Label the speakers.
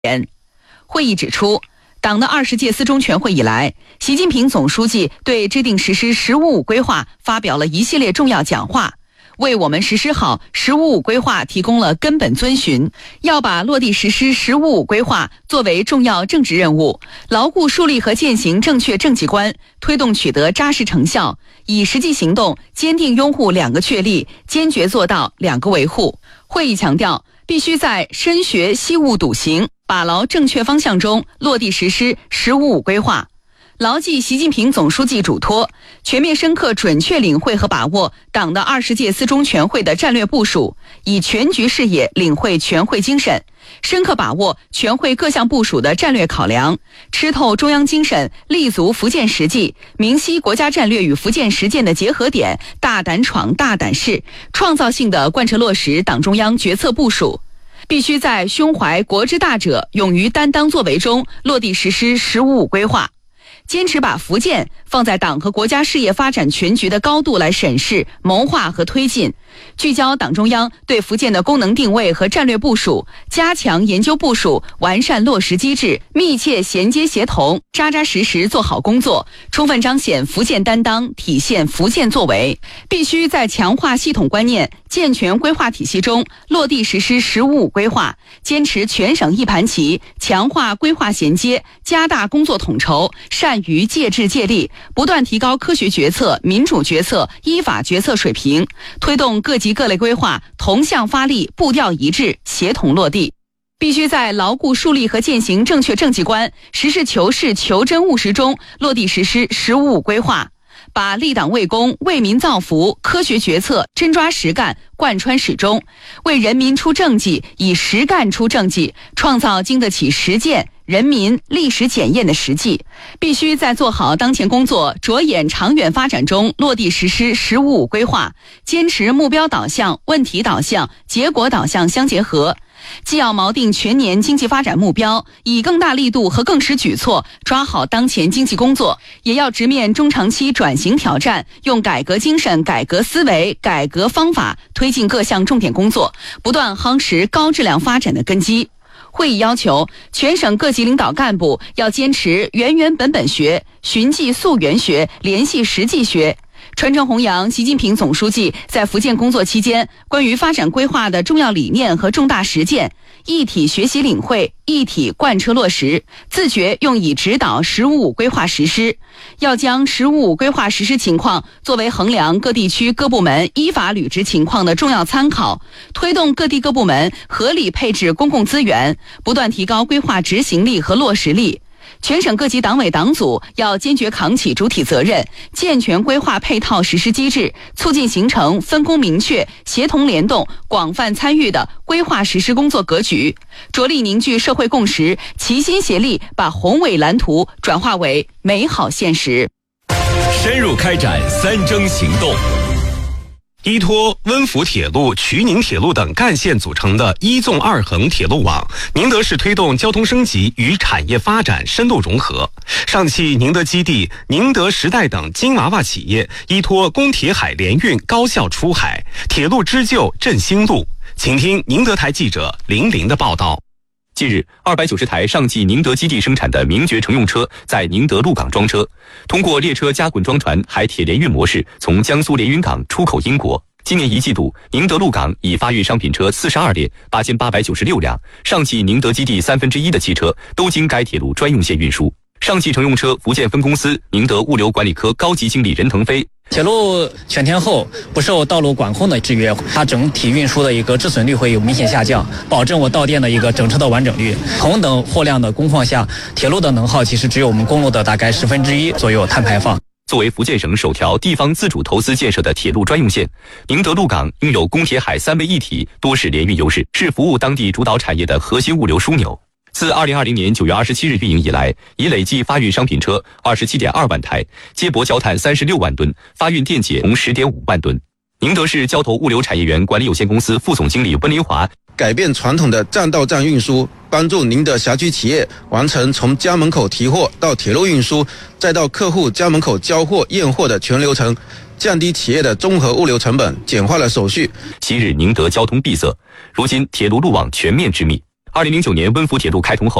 Speaker 1: 会议指出，党的20届四中全会以来，习近平总书记对制定实施“十五五”规划发表了一系列重要讲话，为我们实施好“十五五”规划提供了根本遵循。要把落地实施“十五五”规划作为重要政治任务，牢固树立和践行正确政绩观，推动取得扎实成效，以实际行动坚定拥护2个确立，坚决做到2个维护。会议强调，必须在深学细悟笃行，把牢正确方向中落地实施“十五五”规划，牢记习近平总书记嘱托，全面深刻准确领会和把握党的20届四中全会的战略部署，以全局视野领会全会精神，深刻把握全会各项部署的战略考量，吃透中央精神，立足福建实际，明晰国家战略与福建实践的结合点，大胆闯大胆试，创造性地贯彻落实党中央决策部署。必须在胸怀国之大者、勇于担当作为中落地实施“十五五”规划，坚持把福建放在党和国家事业发展全局的高度来审视、谋划和推进，聚焦党中央对福建的功能定位和战略部署，加强研究部署，完善落实机制，密切衔接协同，扎扎实实做好工作，充分彰显福建担当，体现福建作为。必须在强化系统观念、健全规划体系中落地实施“十五五”规划，坚持全省一盘棋，强化规划衔接，加大工作统筹，善于借智借力，不断提高科学决策、民主决策、依法决策水平，推动各级各类规划同向发力，步调一致，协同落地。必须在牢固树立和践行正确政绩观、实事求是、求真务实中落地实施“十五五”规划，把立党为公、为民造福、科学决策、真抓实干贯穿始终，为人民出政绩，以实干出政绩，创造经得起实践、人民历史检验的实际。必须在做好当前工作、着眼长远发展中落地实施“十五五”规划，坚持目标导向、问题导向、结果导向相结合。既要锚定全年经济发展目标，以更大力度和更实举措抓好当前经济工作，也要直面中长期转型挑战，用改革精神、改革思维、改革方法推进各项重点工作，不断夯实高质量发展的根基。会议要求，全省各级领导干部要坚持原原本本学、循迹溯源学、联系实际学，传承弘扬习近平总书记在福建工作期间关于发展规划的重要理念和重大实践，一体学习领会，一体贯彻落实，自觉用以指导“十五五”规划实施。要将“十五五”规划实施情况作为衡量各地区各部门依法履职情况的重要参考，推动各地各部门合理配置公共资源，不断提高规划执行力和落实力。全省各级党委党组要坚决扛起主体责任，健全规划配套实施机制，促进形成分工明确、协同联动、广泛参与的规划实施工作格局，着力凝聚社会共识，齐心协力把宏伟蓝图转化为美好现实。
Speaker 2: 深入开展3征行动。依托温涪铁路、衢宁铁路等干线组成的一纵二横铁路网，宁德市推动交通升级与产业发展深度融合。上汽宁德基地、宁德时代等金娃娃企业依托工铁海联运高效出海，铁路织就振兴路。请听宁德台记者00的报道。
Speaker 3: 近日，290台上汽宁德基地生产的名爵乘用车在宁德鹿港装车，通过列车加滚装船海铁联运模式，从江苏连云港出口英国。今年1季度，宁德鹿港已发运商品车42列，8896辆，上汽宁德基地1/3的汽车都经该铁路专用线运输。上汽乘用车福建分公司宁德物流管理科高级经理任腾飞。
Speaker 4: 铁路全天候不受道路管控的制约，它整体运输的一个质损率会有明显下降，保证我到店的一个整车的完整率。同等货量的工况下，铁路的能耗其实只有我们公路的大概1/10左右碳排放。
Speaker 3: 作为福建省首条地方自主投资建设的铁路专用线，宁德鹿港拥有工铁海3位一体多式联运优势，是服务当地主导产业的核心物流枢纽。自2020年9月27日运营以来，已累计发运商品车27.2万台，接驳焦炭36万吨，发运电解铜10.5万吨。宁德市交投物流产业园管理有限公司副总经理温林华：
Speaker 5: 改变传统的站到站运输，帮助宁德辖区企业完成从家门口提货到铁路运输，再到客户家门口交货验货的全流程，降低企业的综合物流成本，简化了手续。
Speaker 3: 昔日宁德交通闭塞，如今铁路路网全面致密。 2009年温涪铁路开通后，